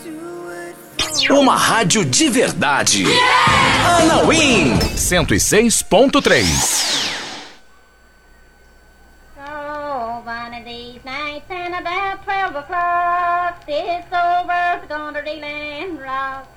Uma rádio de verdade. Anauim 106.3. Oh, one of these nights and about 12 o'clock, this old world's gonna reel and rock.